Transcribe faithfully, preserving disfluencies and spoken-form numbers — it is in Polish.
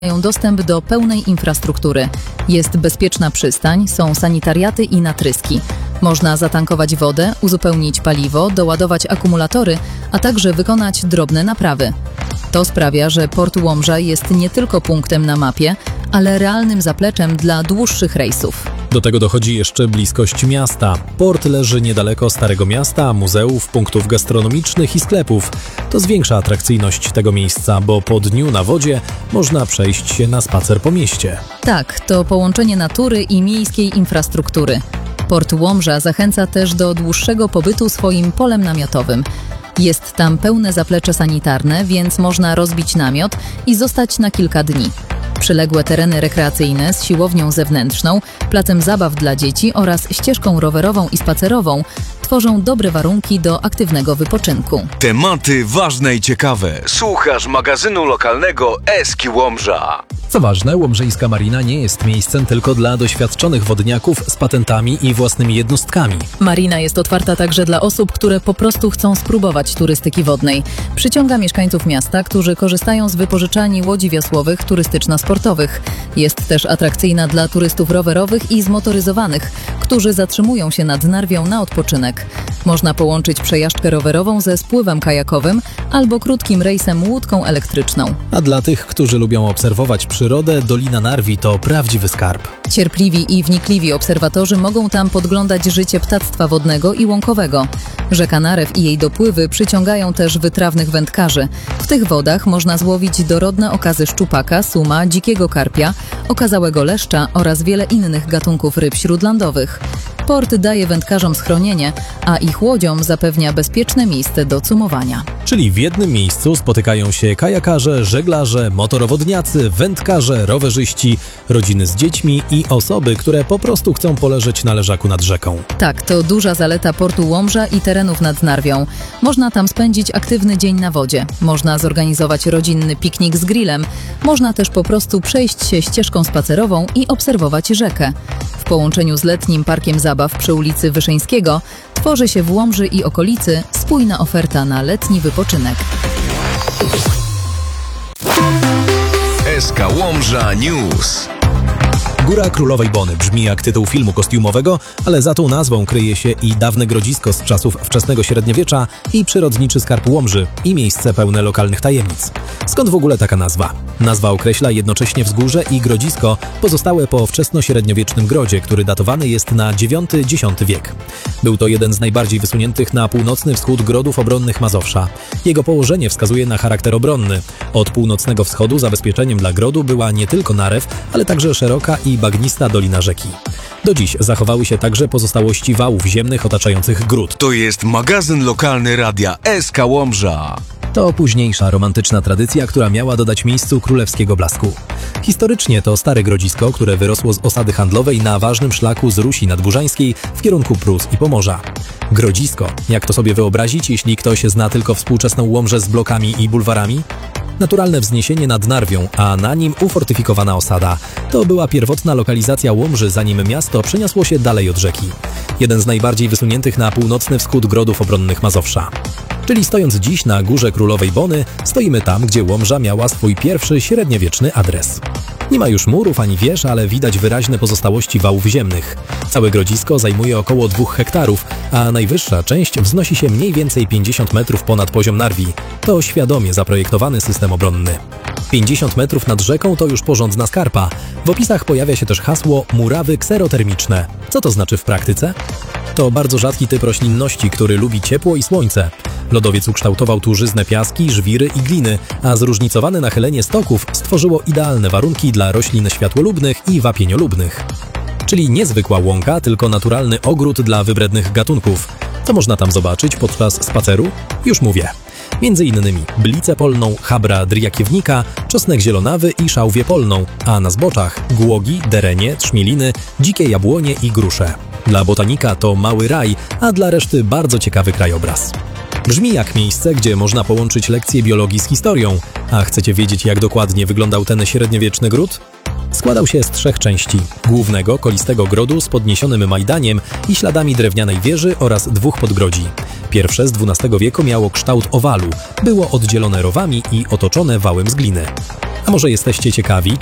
mają dostęp do pełnej infrastruktury. Jest bezpieczna przystań, są sanitariaty i natryski. Można zatankować wodę, uzupełnić paliwo, doładować akumulatory, a także wykonać drobne naprawy. To sprawia, że port Łomża jest nie tylko punktem na mapie, ale realnym zapleczem dla dłuższych rejsów. Do tego dochodzi jeszcze bliskość miasta. Port leży niedaleko Starego Miasta, muzeów, punktów gastronomicznych i sklepów. To zwiększa atrakcyjność tego miejsca, bo po dniu na wodzie można przejść się na spacer po mieście. Tak, to połączenie natury i miejskiej infrastruktury. Port Łomża zachęca też do dłuższego pobytu swoim polem namiotowym. Jest tam pełne zaplecze sanitarne, więc można rozbić namiot i zostać na kilka dni. Przyległe tereny rekreacyjne z siłownią zewnętrzną, placem zabaw dla dzieci oraz ścieżką rowerową i spacerową tworzą dobre warunki do aktywnego wypoczynku. Tematy ważne i ciekawe. Słuchasz magazynu lokalnego Eski Łomża. Co ważne, łomżyńska marina nie jest miejscem tylko dla doświadczonych wodniaków z patentami i własnymi jednostkami. Marina jest otwarta także dla osób, które po prostu chcą spróbować turystyki wodnej. Przyciąga mieszkańców miasta, którzy korzystają z wypożyczalni łodzi wiosłowych turystyczno-sportowych. Jest też atrakcyjna dla turystów rowerowych i zmotoryzowanych, którzy zatrzymują się nad Narwią na odpoczynek. Można połączyć przejażdżkę rowerową ze spływem kajakowym albo krótkim rejsem łódką elektryczną. A dla tych, którzy lubią obserwować przyrodę, Dolina Narwi to prawdziwy skarb. Cierpliwi i wnikliwi obserwatorzy mogą tam podglądać życie ptactwa wodnego i łąkowego. Rzeka Narew i jej dopływy przyciągają też wytrawnych wędkarzy. W tych wodach można złowić dorodne okazy szczupaka, suma, dzikiego karpia, okazałego leszcza oraz wiele innych gatunków ryb śródlądowych. Port daje wędkarzom schronienie, a ich łodziom zapewnia bezpieczne miejsce do cumowania. Czyli w jednym miejscu spotykają się kajakarze, żeglarze, motorowodniacy, wędkarze, rowerzyści, rodziny z dziećmi i osoby, które po prostu chcą poleżeć na leżaku nad rzeką. Tak, to duża zaleta portu Łomża i terenów nad Narwią. Można tam spędzić aktywny dzień na wodzie. Można zorganizować rodzinny piknik z grillem. Można też po prostu przejść się ścieżką spacerową i obserwować rzekę. W połączeniu z letnim parkiem zabaw przy ulicy Wyszyńskiego tworzy się w Łomży i okolicy spójna oferta na letni wypoczynek. S K Łomża News. Góra Królowej Bony brzmi jak tytuł filmu kostiumowego, ale za tą nazwą kryje się i dawne grodzisko z czasów wczesnego średniowiecza i przyrodniczy skarb Łomży i miejsce pełne lokalnych tajemnic. Skąd w ogóle taka nazwa? Nazwa określa jednocześnie wzgórze i grodzisko pozostałe po wczesnośredniowiecznym grodzie, który datowany jest na dziewiąty-dziesiąty wiek. Był to jeden z najbardziej wysuniętych na północny wschód grodów obronnych Mazowsza. Jego położenie wskazuje na charakter obronny. Od północnego wschodu zabezpieczeniem dla grodu była nie tylko Narew, ale także szeroka i bagnista dolina rzeki. Do dziś zachowały się także pozostałości wałów ziemnych otaczających gród. To jest magazyn lokalny radia S K Łomża. To późniejsza romantyczna tradycja, która miała dodać miejscu królewskiego blasku. Historycznie to stare grodzisko, które wyrosło z osady handlowej na ważnym szlaku z Rusi Nadburzańskiej w kierunku Prus i Pomorza. Grodzisko, jak to sobie wyobrazić, jeśli ktoś zna tylko współczesną Łomżę z blokami i bulwarami? Naturalne wzniesienie nad Narwią, a na nim ufortyfikowana osada. To była pierwotna lokalizacja Łomży, zanim miasto przeniosło się dalej od rzeki. Jeden z najbardziej wysuniętych na północny wschód grodów obronnych Mazowsza. Czyli stojąc dziś na Górze Królowej Bony, stoimy tam, gdzie Łomża miała swój pierwszy średniowieczny adres. Nie ma już murów ani wież, ale widać wyraźne pozostałości wałów ziemnych. Całe grodzisko zajmuje około dwóch hektarów, a najwyższa część wznosi się mniej więcej pięćdziesiąt metrów ponad poziom Narwi. To świadomie zaprojektowany system obronny. pięćdziesiąt metrów nad rzeką to już porządna skarpa. W opisach pojawia się też hasło murawy kserotermiczne. Co to znaczy w praktyce? To bardzo rzadki typ roślinności, który lubi ciepło i słońce. Lodowiec ukształtował tu żyzne piaski, żwiry i gliny, a zróżnicowane nachylenie stoków stworzyło idealne warunki dla roślin światłolubnych i wapieniolubnych. Czyli niezwykła łąka, tylko naturalny ogród dla wybrednych gatunków. Co można tam zobaczyć podczas spaceru? Już mówię. Między innymi blicę polną, chabra dryjakiewnika, czosnek zielonawy i szałwię polną, a na zboczach głogi, derenie, trzmieliny, dzikie jabłonie i grusze. Dla botanika to mały raj, a dla reszty bardzo ciekawy krajobraz. Brzmi jak miejsce, gdzie można połączyć lekcje biologii z historią. A chcecie wiedzieć, jak dokładnie wyglądał ten średniowieczny gród? Składał się z trzech części. Głównego, kolistego grodu z podniesionym majdaniem i śladami drewnianej wieży oraz dwóch podgrodzi. Pierwsze z dwunastego wieku miało kształt owalu. Było oddzielone rowami i otoczone wałem z gliny. A może jesteście ciekawi,